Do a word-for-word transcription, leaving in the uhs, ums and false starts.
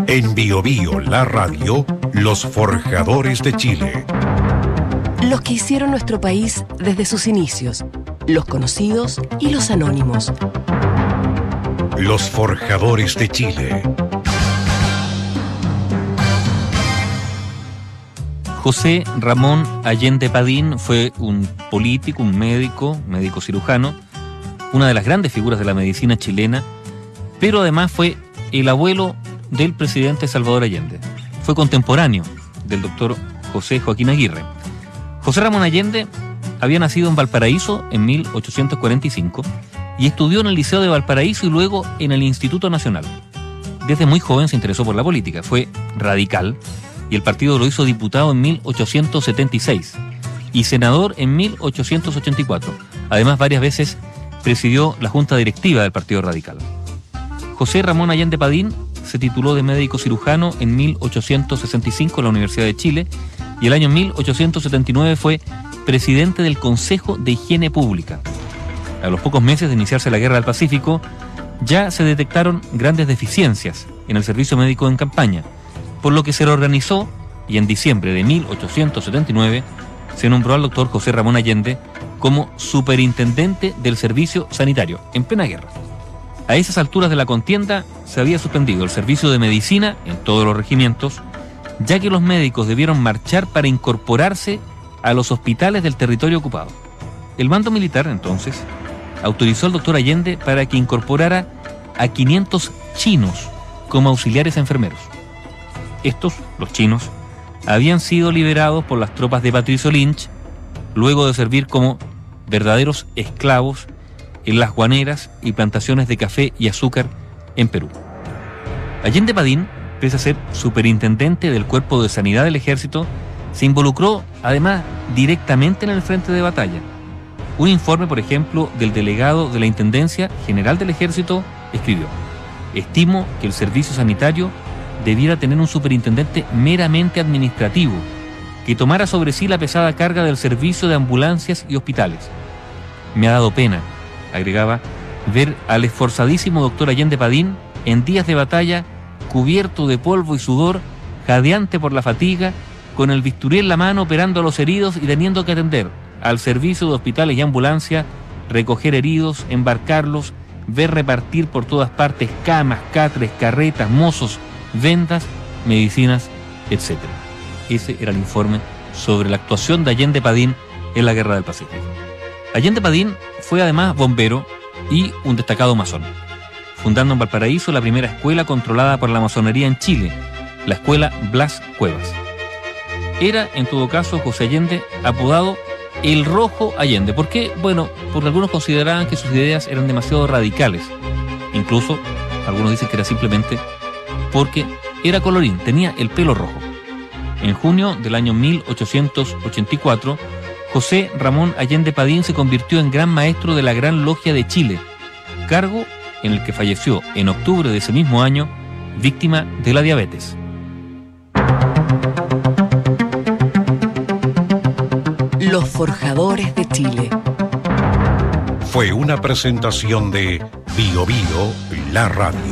En Bio Bio, la radio, los forjadores de Chile. Los que hicieron nuestro país desde sus inicios, los conocidos y los anónimos. Los forjadores de Chile. José Ramón Allende Padín fue un político, un médico, médico cirujano, una de las grandes figuras de la medicina chilena, pero además fue el abuelo del presidente Salvador Allende. Fue contemporáneo del doctor José Joaquín Aguirre. José Ramón Allende había nacido en Valparaíso en mil ochocientos cuarenta y cinco y estudió en el Liceo de Valparaíso y luego en el Instituto Nacional. Desde muy joven se interesó por la política, fue radical y el partido lo hizo diputado en mil ochocientos setenta y seis y senador en mil ochocientos ochenta y cuatro. Además, varias veces presidió la junta directiva del Partido Radical. José Ramón Allende Padín se tituló de médico cirujano en mil ochocientos sesenta y cinco en la Universidad de Chile y el año mil ochocientos setenta y nueve fue presidente del Consejo de Higiene Pública. A los pocos meses de iniciarse la Guerra del Pacífico, ya se detectaron grandes deficiencias en el servicio médico en campaña, por lo que se reorganizó y en diciembre de mil ochocientos setenta y nueve se nombró al doctor José Ramón Allende como superintendente del servicio sanitario en plena guerra. A esas alturas de la contienda se había suspendido el servicio de medicina en todos los regimientos, ya que los médicos debieron marchar para incorporarse a los hospitales del territorio ocupado. El mando militar, entonces, autorizó al doctor Allende para que incorporara a quinientos chinos como auxiliares enfermeros. Estos, los chinos, habían sido liberados por las tropas de Patricio Lynch luego de servir como verdaderos esclavos en las guaneras y plantaciones de café y azúcar en Perú. Allende Padín, pese a ser superintendente del Cuerpo de Sanidad del Ejército, se involucró además directamente en el frente de batalla. Un informe, por ejemplo, del delegado de la Intendencia General del Ejército escribió: estimo que el servicio sanitario debiera tener un superintendente meramente administrativo, que tomara sobre sí la pesada carga del servicio de ambulancias y hospitales. Me ha dado pena, agregaba, ver al esforzadísimo doctor Allende Padín en días de batalla, cubierto de polvo y sudor, jadeante por la fatiga, con el bisturí en la mano operando a los heridos y teniendo que atender al servicio de hospitales y ambulancia, recoger heridos, embarcarlos, ver repartir por todas partes camas, catres, carretas, mozos, vendas, medicinas, etcétera. Ese era el informe sobre la actuación de Allende Padín en la Guerra del Pacífico. Allende Padín fue además bombero y un destacado masón, fundando en Valparaíso la primera escuela controlada por la masonería en Chile, la Escuela Blas Cuevas. Era, en todo caso, José Allende apodado el Rojo Allende. ¿Por qué? Bueno, porque algunos consideraban que sus ideas eran demasiado radicales. Incluso, algunos dicen que era simplemente porque era colorín, tenía el pelo rojo. En junio del año mil ochocientos ochenta y cuatro, José Ramón Allende Padín se convirtió en Gran Maestro de la Gran Logia de Chile, cargo en el que falleció en octubre de ese mismo año, víctima de la diabetes. Los forjadores de Chile. Fue una presentación de Bio Bio, la radio.